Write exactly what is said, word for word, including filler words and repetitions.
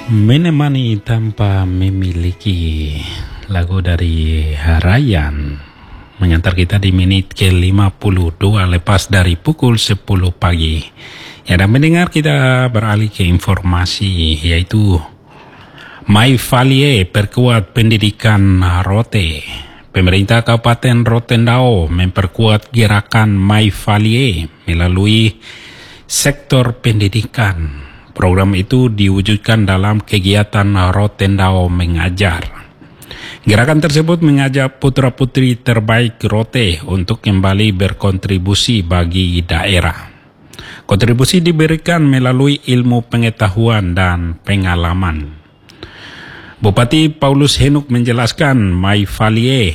Menemani tanpa memiliki, lagu dari Harayan mengantar kita di menit ke lima puluh dua lepas dari pukul sepuluh pagi. Ya, dan mendengar kita beralih ke informasi, yaitu MyValie perkuat pendidikan Rote. Pemerintah Kabupaten Rotendao memperkuat gerakan MyValie melalui sektor pendidikan. Program itu diwujudkan dalam kegiatan Rotendao Mengajar. Gerakan tersebut mengajak putra-putri terbaik Rote untuk kembali berkontribusi bagi daerah. Kontribusi diberikan melalui ilmu pengetahuan dan pengalaman. Bupati Paulus Henuk menjelaskan MyValie